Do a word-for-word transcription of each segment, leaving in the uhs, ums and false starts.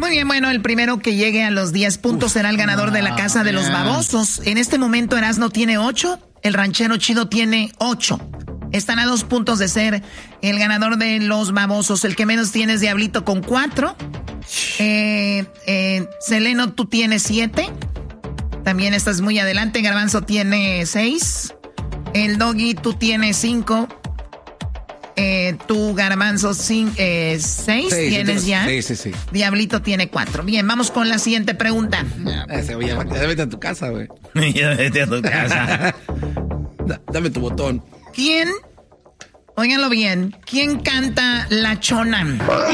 Muy bien, bueno, el primero que llegue a los diez puntos será el ganador de la casa de los babosos. En este momento Erasmo tiene ocho, el ranchero chido tiene ocho. Están a dos puntos de ser el ganador de los babosos. El que menos tiene es Diablito con cuatro. Eh, eh, Seleno, tú tienes siete. También estás muy adelante. Garbanzo tiene seis. El Doggy, tú tienes cinco. Eh, tú, Garbanzo, cin- eh, seis sí, tienes sí, ya. Sí, sí, sí. Diablito tiene cuatro. Bien, vamos con la siguiente pregunta. Ya, ya vete a tu casa, güey. Ya vete a tu casa. da, dame tu botón. ¿Quién? Óiganlo bien. ¿Quién canta La Chona?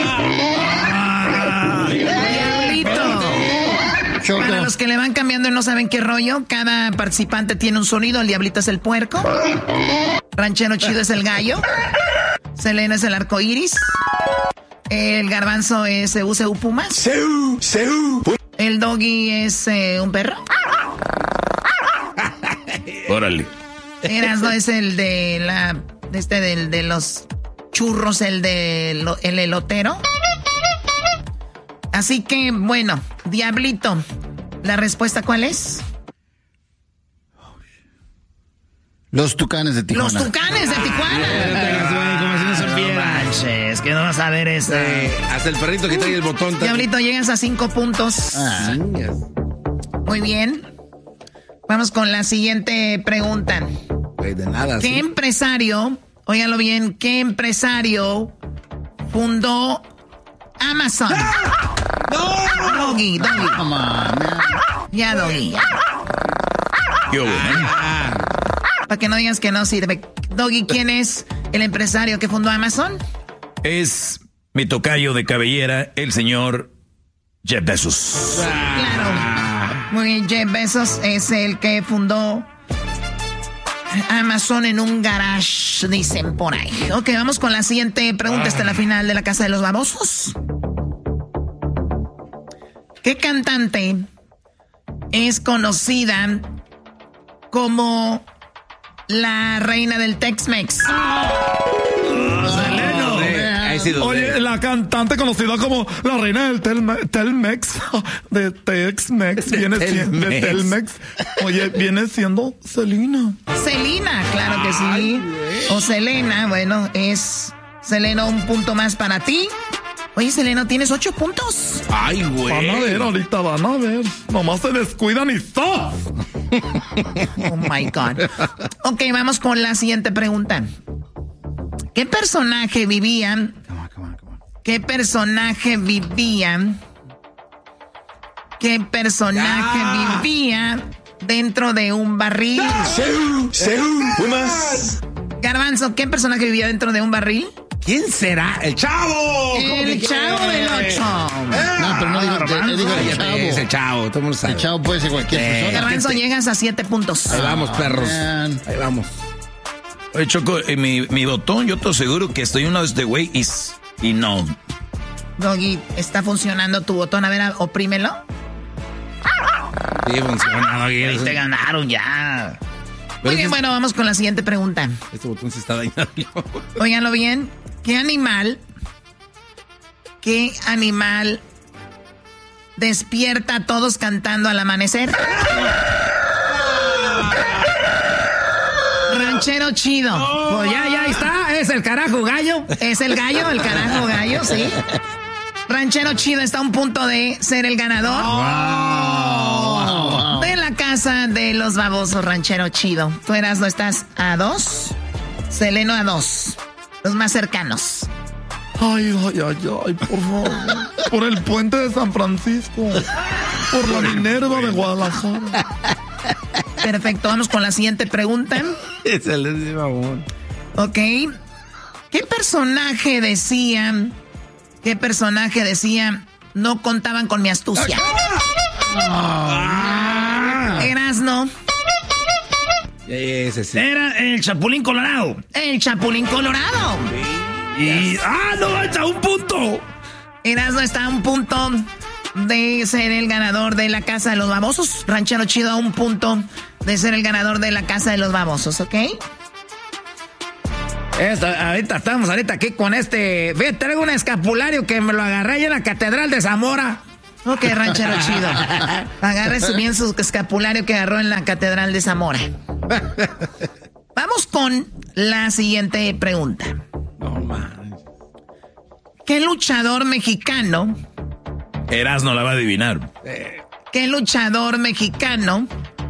Diablito. Para los que le van cambiando y no saben qué rollo, cada participante tiene un sonido. El Diablito es el puerco. Ranchero chido es el gallo. Selena es el arco iris. El Garbanzo es U C U Pumas. Seu, seu. El Doggy es eh, un perro. Órale. Erasmo es el de la este del de los churros, el de lo, el elotero. Así que bueno, Diablito, ¿la respuesta cuál es? Los Tucanes de Tijuana. Los Tucanes de Tijuana. Ah, como si no supiera. Es que no vas a ver eso. Eh, hasta el perrito que trae el botón. Diablito, llegas a cinco puntos. Ah. Muy bien. Vamos con la siguiente pregunta. Wey, de nada. ¿Qué ¿sí? empresario, óigalo bien, qué empresario fundó Amazon? ¡Ah! ¡No! Doggy, Doggy. Come on, man. Ya, Doggy. ¿Qué hubo, Ah, Para que no digas que no sirve. Doggy, ¿quién es el empresario que fundó Amazon? Es mi tocayo de cabellera, el señor Jeff Bezos. Claro. Muy bien, Jeff Bezos es el que fundó Amazon en un garage, dicen por ahí. Ok, vamos con la siguiente pregunta. Esta es la final de la Casa de los Babosos. ¿Qué cantante es conocida como la reina del Tex-Mex? Oye, la cantante conocida como la reina del Telme- Telmex, de Tex-Mex, viene siendo de Telmex. Oye, viene siendo Selena. Selena, claro que sí. O Selena, bueno, es Selena, un punto más para ti. Oye, Selena, tienes ocho puntos. Ay, güey. Van a ver, ahorita van a ver. Nomás se descuidan y ¡zas! Oh my God. Ok, vamos con la siguiente pregunta. ¿Qué personaje vivía? ¿Qué personaje vivía? ¿Qué personaje Ah. vivía dentro de un barril? Seu, seu. Pumas. Garbanzo, ¿qué personaje vivía dentro de un barril? ¿Quién será? ¡El Chavo! El Chavo del Ocho. No, pero no digo, eh, digo el chavo. Es el Chavo, todo el mundo sabe. El chavo puede ser cualquier Eh, persona. Garbanzo, llegas a siete puntos. Ahí vamos, perros. man. Ahí vamos. Oye, Choco, eh, mi, mi botón, yo te aseguro que estoy uno de este güey y, y no. Doggy, ¿está funcionando tu botón? A ver, a- oprímelo. Sí, funciona. Ahí te ganaron ya. Muy bien, bueno, vamos con la siguiente pregunta. Este botón se está dañando. Óiganlo bien. ¿Qué animal, qué animal despierta a todos cantando al amanecer? Ranchero chido. Pues ya, ya está. Es el carajo gallo. Es el gallo, el carajo gallo, sí. Ranchero chido está a un punto de ser el ganador de la casa de los babosos. Ranchero chido. Tú eras, no estás a dos. Seleno a dos. Los más cercanos. Ay, ay, ay, ay, por favor. Por el puente de San Francisco. Por la Minerva de Guadalajara. Perfecto, vamos con la siguiente pregunta. Es el babón. Ok. ¿Qué personaje decía? ¿Qué personaje decía? No contaban con mi astucia. Erasno. Ese sí. Era el Chapulín Colorado. El Chapulín Colorado. Y. ¡Ah, no! ¡Está un punto! Erasno está a un punto de ser el ganador de la casa de los babosos. Ranchero chido a un punto de ser el ganador de la casa de los babosos, ¿ok? Esta, ahorita estamos ahorita aquí con este. Ve, traigo un escapulario que me lo agarré ahí en la Catedral de Zamora. Ok, ranchero chido. Agarre bien su escapulario que agarró en la Catedral de Zamora. Vamos con la siguiente pregunta. No man. ¿Qué luchador mexicano? Erasmo la va a adivinar. ¿Qué luchador mexicano?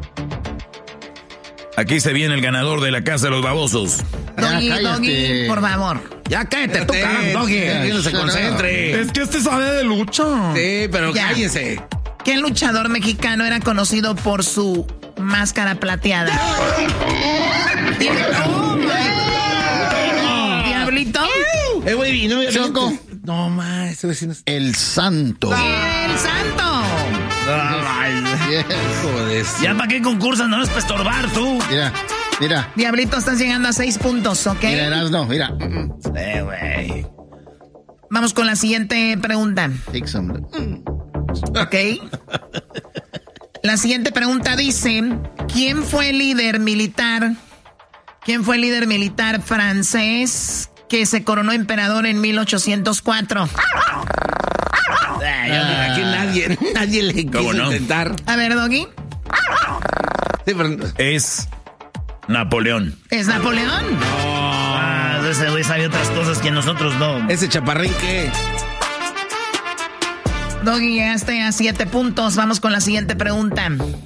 Aquí se viene el ganador de la Casa de los Babosos. Doggy, cállate. Doggy, por favor. Ya cállate, tú, carajo, Doggy. Ya, Que no se shut concentre. Es que este sabe de lucha. Sí, pero Ya. cállese. ¿Qué luchador mexicano era conocido por su máscara plateada? Oh, my God. ¿Diablito? Eh, güey, no me Choco. No, ma, ese vecino es... El santo. ¡El santo! Yes. Joder. ¿Ya para qué concursan? No es para estorbar, tú. Mira, mira. Diablito, estás llegando a seis puntos, ¿ok? Mira, Erasmo, mira. Eh, güey. Vamos con la siguiente pregunta, Take some. ¿ok? La siguiente pregunta dice, ¿quién fue el líder militar? ¿Quién fue el líder militar francés que se coronó emperador en mil ochocientos cuatro? Ay, aquí nadie, nadie le quiso ¿Cómo no? intentar. A ver, Doggy, Sí, pero... Es Napoleón. ¿es Napoleón? Ah, ese güey sabe otras cosas que nosotros no. Ese chaparrín que... Doggy, llegaste a siete puntos. Vamos con la siguiente pregunta.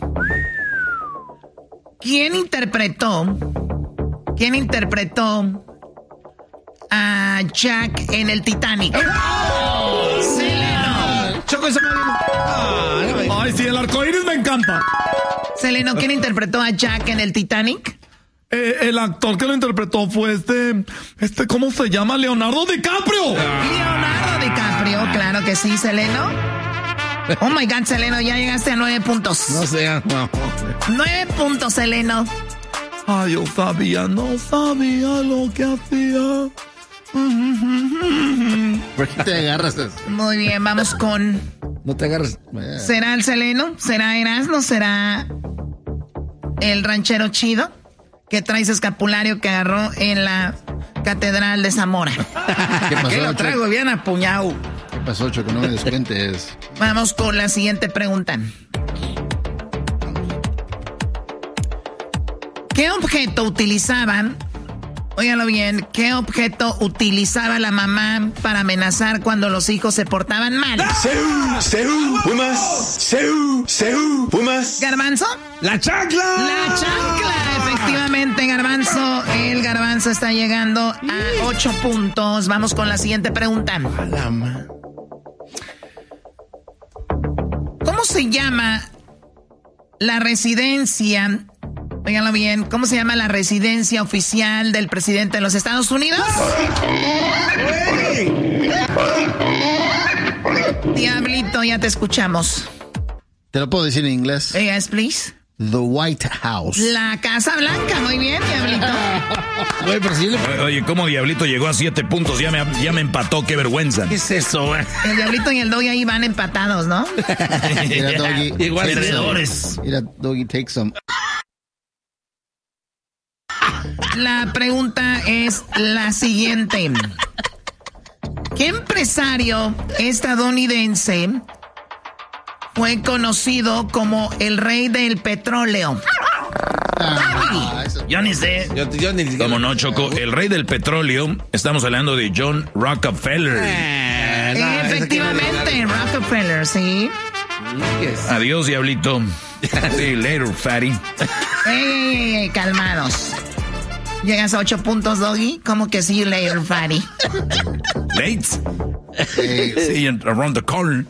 ¿Quién interpretó? ¿Quién interpretó a Jack en el Titanic? Seleno. Choco esa madre. Ah, no me- Ay, sí, el arcoíris me encanta. Seleno, ¿quién interpretó a Jack en el Titanic? Eh, el actor que lo interpretó fue este, este, ¿cómo se llama? Leonardo DiCaprio. Leonardo DiCaprio, claro que sí, Seleno. Oh my God, Seleno, ya llegaste a nueve puntos. No sea, no. Nueve puntos, Seleno. Ay, yo sabía, no sabía lo que hacía. ¿Por qué te agarras eso? Muy bien, vamos con... No te agarres. ¿Será el Seleno? ¿Será Erasmo? ¿Será el ranchero chido? Que trae ese escapulario que agarró en la Catedral de Zamora. ¿Qué pasó, Que lo Choco? traigo bien apuñado. ¿Qué pasó, Choco? No me descuentes. Vamos con la siguiente pregunta. ¿Qué objeto utilizaban? Óigalo bien, ¿qué objeto utilizaba la mamá para amenazar cuando los hijos se portaban mal? Seú, Seú, Pumas. Seú, Seú, Pumas. ¿Garbanzo? ¡La chancla! La chancla, efectivamente, Garbanzo. El Garbanzo está llegando a ocho puntos. Vamos con la siguiente pregunta. La ma- ¿Cómo se llama la residencia? Óiganlo bien, ¿cómo se llama la residencia oficial del presidente de los Estados Unidos? Diablito, ya te escuchamos. ¿Te lo puedo decir en inglés? Yes, please. The White House. La Casa Blanca, muy bien, Diablito. Güey, pero si yo le... Oye, Oye, ¿cómo Diablito llegó a siete puntos? Ya me, ya me empató, qué vergüenza. ¿Qué es eso, güey? El Diablito y el Doggy ahí van empatados, ¿no? Mira, Doggy. Igual Perdedores. Mira, Doggy, take some. La pregunta es la siguiente. ¿Qué empresario estadounidense fue conocido como el rey del petróleo? Ah, eso. Yo ni sé. Yo, yo ni siquiera... Como no, Choco, el rey del petróleo, estamos hablando de John Rockefeller. Eh, no, Eh, eso efectivamente, quiere Rockefeller, sí. decir- ¿Qué es? Adiós, Diablito. See you later, fatty. Ey, ey, ey, calmados. Llegas a ocho puntos, Doggy. ¿Cómo que see you later, fatty? Late. Eh, See you around the corner.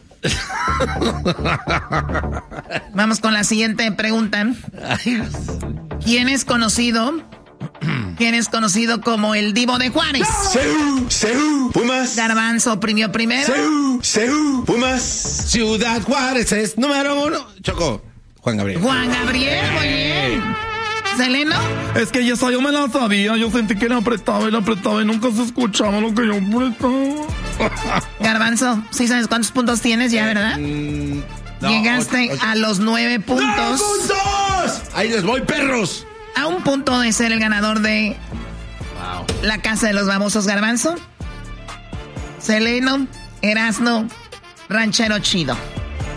Vamos con la siguiente pregunta. ¿Quién es conocido? ¿Quién es conocido como el Divo de Juárez? Seú, Seú, Pumas. Garbanzo oprimió primero. Seú, Seú, Pumas. Ciudad Juárez es número uno. Choco, Juan Gabriel. Juan Gabriel, muy bien. ¿Seleno? Es que ya esa yo me la sabía. Yo sentí que la apretaba y la apretaba y nunca se escuchaba lo que yo apretaba. Garbanzo, ¿sí sabes cuántos puntos tienes ya, verdad? Mm, no, Llegaste ocho, ocho. a los nueve puntos. ¡Nueve puntos! Ahí les voy, perros. A un punto de ser el ganador de la Casa de los Babosos, Garbanzo. Seleno, Erasno, Ranchero Chido.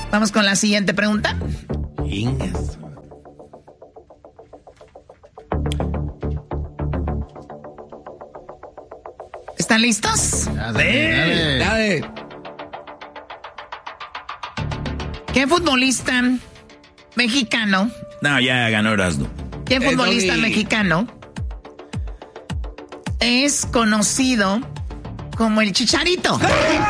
Vamos con la siguiente pregunta. Ingas. ¿Están listos? Dale, dale. Dale. ¿Qué futbolista mexicano? No, ya ganó Erasmo. ¿Qué Eh, futbolista Doggy. mexicano es conocido como el Chicharito?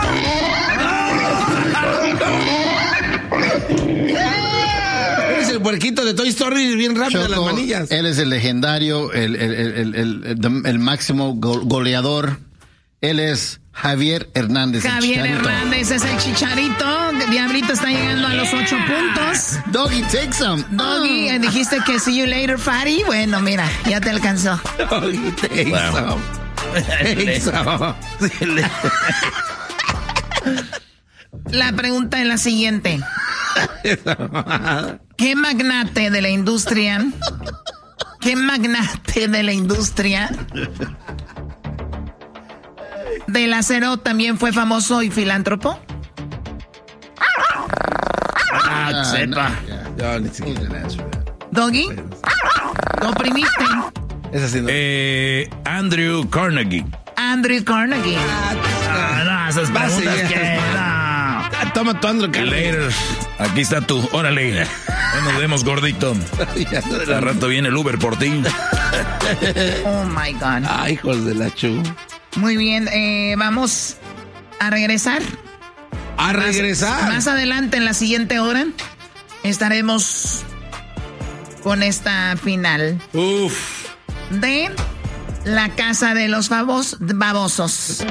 Eres el puerquito de Toy Story bien rápido de las Choco, manillas. él es el legendario, el, el, el, el, el, el- el máximo go- goleador. Él es Javier Hernández. el Javier Chicharito. Hernández es el Chicharito. Diablito está llegando a los ocho puntos. Doggy, take some. Doggy, eh, dijiste que see you later, Fatty. Bueno, mira, ya te alcanzó. Doggy, take Wow. some. Take some. La pregunta es la siguiente. ¿Qué magnate de la industria? ¿Qué magnate de la industria del acero también fue famoso y filántropo? Ah, sepa. Yo ni siquiera. Doggy, lo oprimiste. Es así, ¿no? Eh, Andrew Carnegie. Andrew Carnegie. Ah, no, esas Va a preguntas seguir. que no. Ah, toma tu Andrew Carnegie. Later. Aquí está tu. Órale. Ya nos vemos, gordito. Ya no Al rato viene el Uber por ti. Oh my God. Ay, hijos de la chu. Muy bien, eh, vamos a regresar. A regresar. Más adelante, en la siguiente hora, estaremos con esta final Uf. de La Casa de los Babos- Babosos.